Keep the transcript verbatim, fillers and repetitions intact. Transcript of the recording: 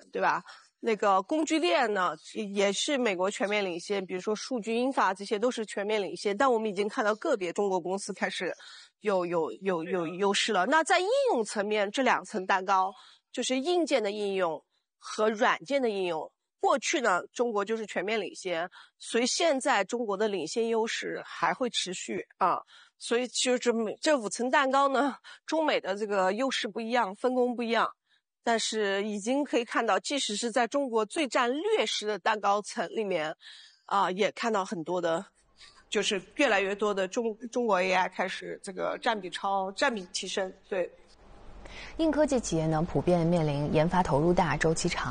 对吧？那个工具链呢，也是美国全面领先，比如说数据英法这些都是全面领先，但我们已经看到个别中国公司开始有有有有优势了。那在应用层面，这两层蛋糕就是硬件的应用和软件的应用。过去呢，中国就是全面领先，所以现在中国的领先优势还会持续啊。所以就这这五层蛋糕呢，中美的这个优势不一样，分工不一样。但是已经可以看到，即使是在中国最占劣势的蛋糕层里面，啊、呃，也看到很多的，就是越来越多的中中国 A I 开始这个占比超占比提升。对， 硬科技企业呢，普遍面临研发投入大、周期长。